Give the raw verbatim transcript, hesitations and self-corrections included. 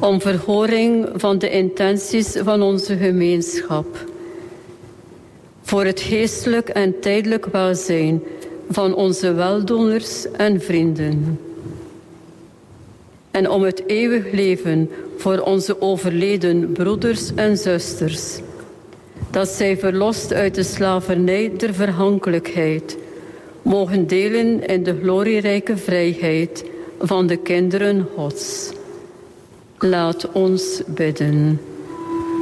om verhoring van de intenties van onze gemeenschap, voor het geestelijk en tijdelijk welzijn van onze weldoeners en vrienden, en om het eeuwig leven voor onze overleden broeders en zusters, dat zij verlost uit de slavernij der verhankelijkheid mogen delen in de glorierijke vrijheid van de kinderen Gods. Laat ons bidden.